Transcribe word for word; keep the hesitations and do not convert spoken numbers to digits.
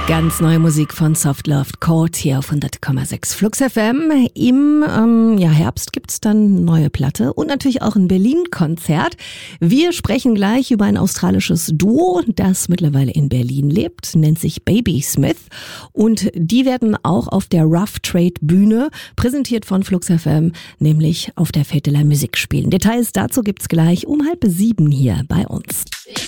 Ganz neue Musik von Soft Loved Chord hier auf hundert Komma sechs Flux F M. Im ähm, ja, Herbst gibt's dann neue Platte und natürlich auch ein Berlin-Konzert. Wir sprechen gleich über ein australisches Duo, das mittlerweile in Berlin lebt, nennt sich Baby Smith. Und die werden auch auf der Rough Trade Bühne, präsentiert von Flux F M, nämlich auf der Fête de la Musique spielen. Details dazu gibt's gleich um halb sieben hier bei uns.